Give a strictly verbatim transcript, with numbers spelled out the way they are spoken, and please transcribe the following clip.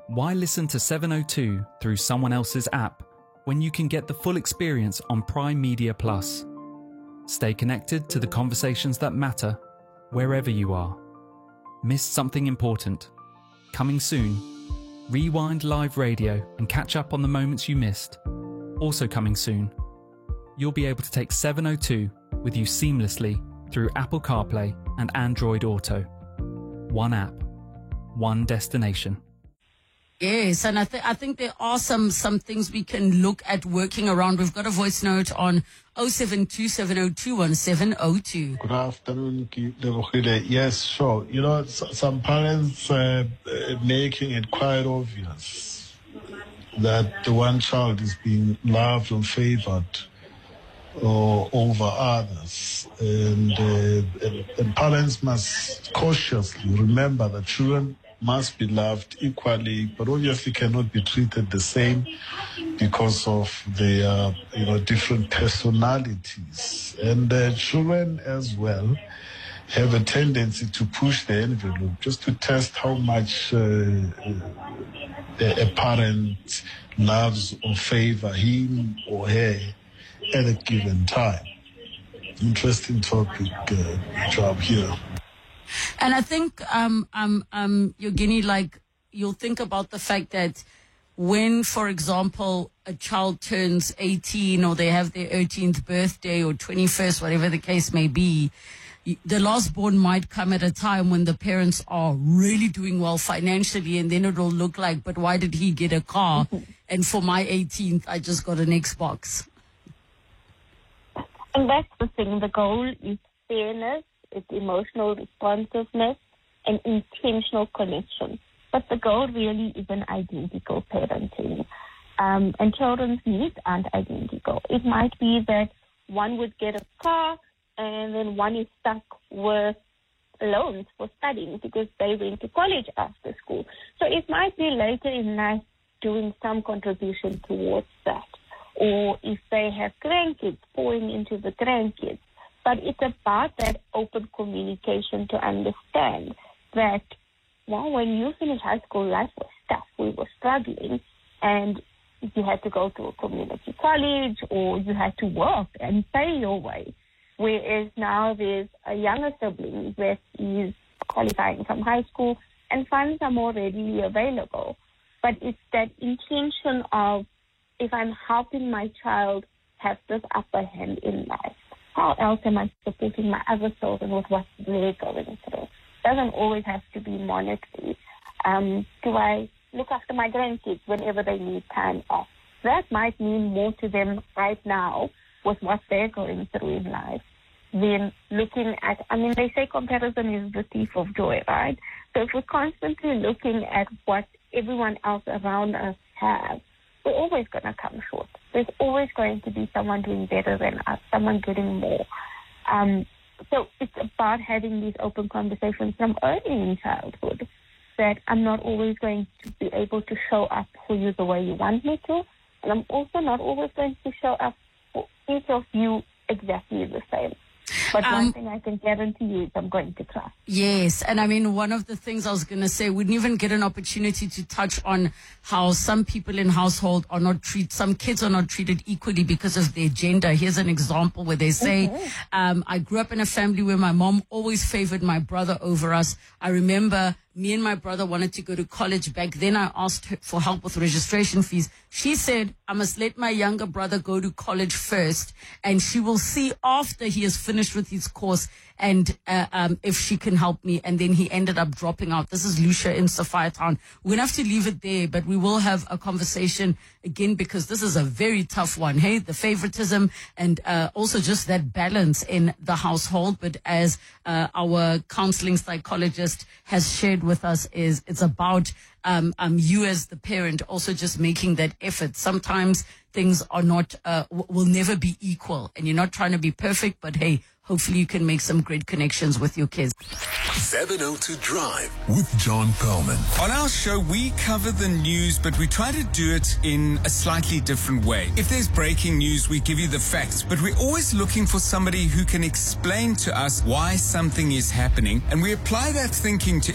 Why listen to seven oh two through someone else's app when you can get the full experience on Prime Media Plus? Stay connected to the conversations that matter wherever you are. Missed something important? Coming soon. Rewind live radio and catch up on the moments you missed. Also coming soon. You'll be able to take seven oh two with you seamlessly through Apple CarPlay and Android Auto. One app, one destination. Yes, and I, th- I think there are some, some things we can look at working around. We've got a voice note on oh seven two seven oh two one seven oh two. Good afternoon, Lebohile. Yes, sure. You know, some parents uh, making it quite obvious that the one child is being loved and favored or over others, and, uh, and, and parents must cautiously remember that children must be loved equally, but obviously cannot be treated the same because of their, you know, different personalities. And uh, children as well have a tendency to push the envelope just to test how much uh, a, a parent loves or favor him or her at a given time. Interesting topic, uh, job here. And I think, um, um, um, Yogini, like, you'll think about the fact that when, for example, a child turns eighteen or they have their eighteenth birthday or twenty-first, whatever the case may be, the last born might come at a time when the parents are really doing well financially, and then it'll look like, but why did he get a car? And for my eighteenth, I just got an Xbox. And that's the thing. The goal is fairness, it's emotional responsiveness, and intentional connection. But the goal really isn't identical parenting. Um, and children's needs aren't identical. It might be that one would get a car and then one is stuck with loans for studying because they went to college after school. So it might be later in life doing some contribution towards that. Or if they have grandkids, pouring into the grandkids. But it's about that open communication to understand that, well, when you finish high school, life was tough. We were struggling, and you had to go to a community college or you had to work and pay your way. Whereas now there's a younger sibling that is qualifying from high school and funds are more readily available. But it's that intention of, if I'm helping my child have this upper hand in life, how else am I supporting my other children with what they're going through? Doesn't always have to be monetary. Um, do I look after my grandkids whenever they need time off? That might mean more to them right now with what they're going through in life than looking at, I mean, they say comparison is the thief of joy, right? So if we're constantly looking at what everyone else around us has, we're always going to come short. There's always going to be someone doing better than us, someone getting more. Um, so it's about having these open conversations from early in childhood, that I'm not always going to be able to show up for you the way you want me to, and I'm also not always going to show up for each of you exactly the same. But um, one thing I can guarantee you is I'm going to try. Yes, and I mean, one of the things I was going to say, we didn't even get an opportunity to touch on how some people in household are not treated, some kids are not treated equally because of their gender. Here's an example where they say, mm-hmm. um, I grew up in a family where my mom always favored my brother over us. I remember me and my brother wanted to go to college. Back then, I asked her for help with registration fees. She said, I must let my younger brother go to college first, and she will see after he has finished with his course and uh, um, if she can help me. And then he ended up dropping out. This is Lucia in Sophiatown. We're going to have to leave it there, but we will have a conversation again because this is a very tough one. Hey, the favoritism and uh, also just that balance in the household. But as uh, our counseling psychologist has shared with us, is it's about um, um, you as the parent also just making that effort. Sometimes things are not, uh, w- will never be equal, and you're not trying to be perfect, but hey, hopefully you can make some great connections with your kids. seven oh two Drive with John Perlman. On our show, we cover the news, but we try to do it in a slightly different way. If there's breaking news, we give you the facts, but we're always looking for somebody who can explain to us why something is happening, and we apply that thinking to